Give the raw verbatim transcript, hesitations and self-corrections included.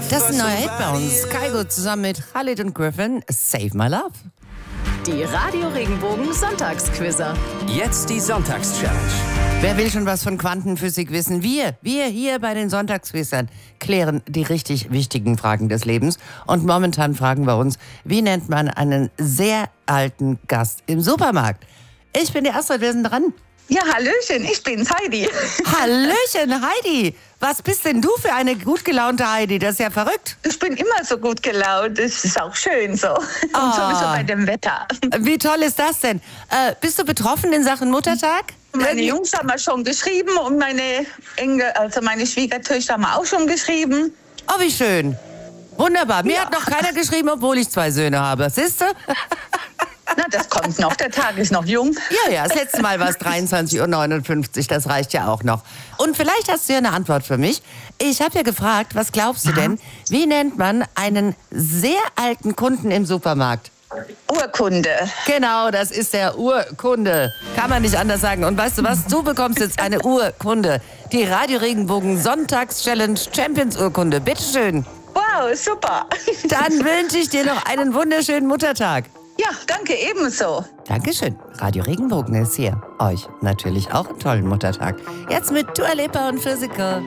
Das ist ein neuer Hit bei uns. Kygo zusammen mit Khalid und Griffin, Save My Love. Die Radio Regenbogen Sonntagsquizzer. Jetzt die Sonntagschallenge. Wer will schon was von Quantenphysik wissen? Wir, wir hier bei den Sonntagsquizzern klären die richtig wichtigen Fragen des Lebens. Und momentan fragen wir uns, wie nennt man einen sehr alten Gast im Supermarkt? Ich bin die Astrid, wir sind dran. Ja, Hallöchen, ich bin's, Heidi. Hallöchen, Heidi. Was bist denn du für eine gut gelaunte Heidi? Das ist ja verrückt. Ich bin immer so gut gelaunt, das ist auch schön so. Und Oh. sowieso bei dem Wetter. Wie toll ist das denn? Äh, bist du betroffen in Sachen Muttertag? Meine Jungs haben mir schon geschrieben und meine Enkel, also meine Schwiegertöchter haben mir auch schon geschrieben. Oh, wie schön. Wunderbar. Mir Ja. hat noch keiner geschrieben, obwohl ich zwei Söhne habe. Siehst du? Na, das kommt noch, der Tag ist noch jung. Ja, ja, das letzte Mal war es dreiundzwanzig Uhr neunundfünfzig, das reicht ja auch noch. Und vielleicht hast du ja eine Antwort für mich. Ich habe ja gefragt, was glaubst du denn, wie nennt man einen sehr alten Kunden im Supermarkt? Urkunde. Genau, das ist der Urkunde. Kann man nicht anders sagen. Und weißt du was? Du bekommst jetzt eine Urkunde. Die Radio Regenbogen Sonntags-Challenge Champions Urkunde. Bitteschön. Wow, super. Dann wünsche ich dir noch einen wunderschönen Muttertag. Ja, danke ebenso. Dankeschön. Radio Regenbogen ist hier. Euch natürlich auch einen tollen Muttertag. Jetzt mit Dua Lipa und Physical.